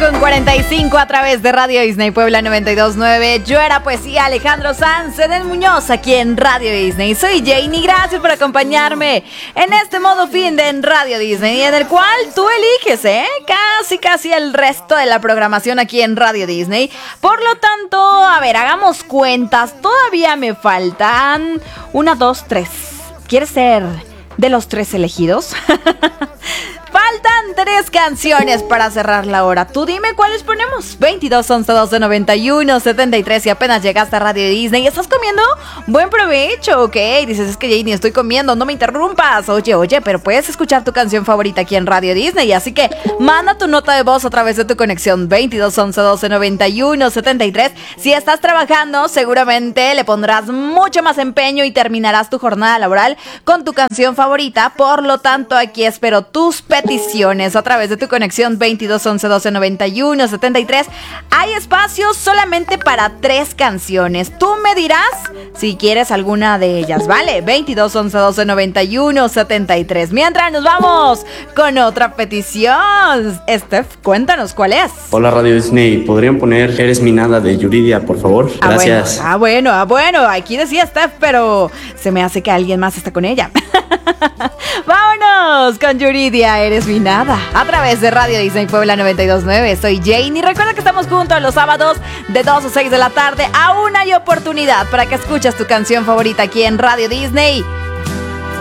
8:45 a través de Radio Disney Puebla 92.9. Yo era poesía, Alejandro Sanz, Eden Muñoz, aquí en Radio Disney. Soy Janie, gracias por acompañarme en este modo fin de en Radio Disney, en el cual tú eliges, casi el resto de la programación aquí en Radio Disney. Por lo tanto, a ver, hagamos cuentas. Todavía me faltan 1, 2, 3. ¿Quieres ser de los 3 elegidos? Faltan 3 canciones para cerrar la hora. Tú dime cuáles ponemos. 22 11 12 91 73. Si apenas llegaste a Radio Disney y estás comiendo, buen provecho, ¿ok? Dices, es que Janie, estoy comiendo, no me interrumpas. Oye, pero puedes escuchar tu canción favorita aquí en Radio Disney. Así que manda tu nota de voz a través de tu conexión 22 11 12 91 73. Si estás trabajando, seguramente le pondrás mucho más empeño y terminarás tu jornada laboral con tu canción favorita. Por lo tanto, aquí espero tus peticiones a través de tu conexión 22 11 12 91 73. Hay espacio solamente para 3 canciones. Tú me dirás si quieres alguna de ellas, ¿vale? 22 11 12 91 73. Mientras nos vamos con otra petición. Steph, cuéntanos cuál es. Hola Radio Disney, ¿podrían poner Eres mi nada de Yuridia, por favor? Gracias. Bueno, aquí decía Steph, pero se me hace que alguien más está con ella. Vámonos con Yuridia, Eres mi nada, a través de Radio Disney Puebla 92.9. Soy Janie. Recuerda que estamos juntos los sábados de 2 a 6 de la tarde. Aún hay oportunidad para que escuches tu canción favorita aquí en Radio Disney.